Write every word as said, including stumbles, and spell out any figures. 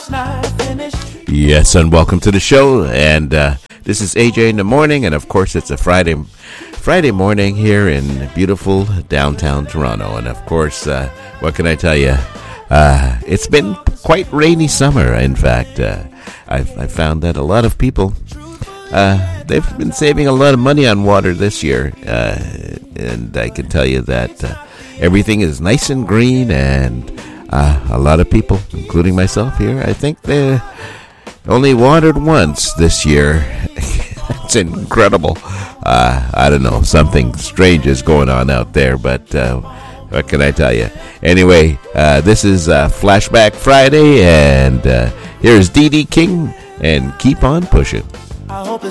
Yes, and welcome to the show. And uh, this is A J in the morning, and of course, it's a Friday, Friday morning here in beautiful downtown Toronto. And of course, uh, what can I tell you? Uh, it's been quite rainy summer. In fact, uh, I've, I found that a lot of people uh, they've been saving a lot of money on water this year, uh, and I can tell you that uh, everything is nice and green, and uh, a lot of people, including myself here, I think they only watered once this year. It's incredible. Uh, I don't know, something strange is going on out there, but uh, what can I tell you? Anyway, uh, this is uh, Flashback Friday, and uh, here's Dee Dee King, and Keep On Pushing. I hope